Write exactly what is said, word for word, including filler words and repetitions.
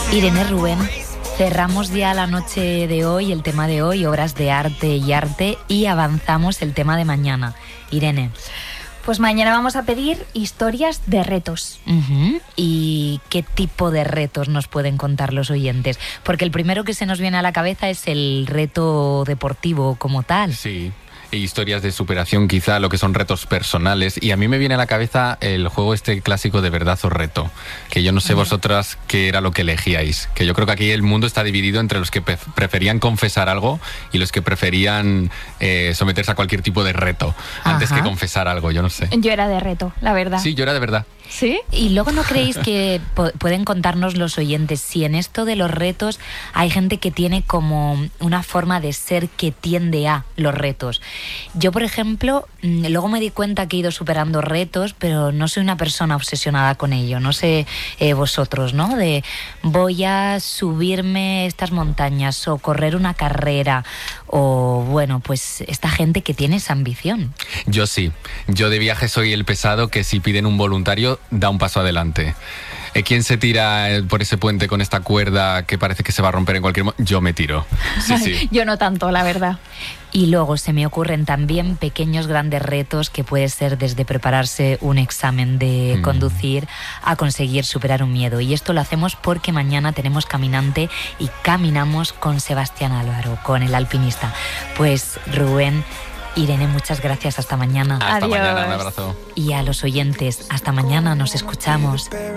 Irene, Rubén, cerramos ya la noche de hoy, el tema de hoy, obras de arte y arte, y avanzamos el tema de mañana. Irene. Pues mañana vamos a pedir historias de retos. Uh-huh. ¿Y qué tipo de retos nos pueden contar los oyentes? Porque el primero que se nos viene a la cabeza es el reto deportivo como tal. Sí. Historias de superación, quizá, lo que son retos personales. Y a mí me viene a la cabeza el juego este clásico de verdad o reto, que yo no sé vosotras qué era lo que elegíais, que yo creo que aquí el mundo está dividido entre los que pre- preferían confesar algo y los que preferían eh, someterse a cualquier tipo de reto antes Ajá. que confesar algo, yo no sé. Yo era de reto, la verdad. Sí, yo era de verdad. ¿Sí? Y luego, ¿no creéis que po- pueden contarnos los oyentes si en esto de los retos hay gente que tiene como una forma de ser que tiende a los retos? Yo, por ejemplo, luego me di cuenta que he ido superando retos, pero no soy una persona obsesionada con ello. No sé eh, vosotros, ¿no? De voy a subirme estas montañas o correr una carrera o, bueno, pues esta gente que tiene esa ambición. Yo sí. Yo de viaje soy el pesado que si piden un voluntario da un paso adelante. ¿Quién se tira por ese puente con esta cuerda que parece que se va a romper en cualquier momento? Yo me tiro. Sí, sí. Yo no tanto, la verdad. Y luego se me ocurren también pequeños grandes retos que puede ser desde prepararse un examen de mm. conducir a conseguir superar un miedo. Y esto lo hacemos porque mañana tenemos caminante y caminamos con Sebastián Álvaro, con el alpinista. Pues Rubén, Irene, muchas gracias. Hasta mañana. Hasta Adiós. mañana, un abrazo. Y a los oyentes, hasta mañana, nos escuchamos.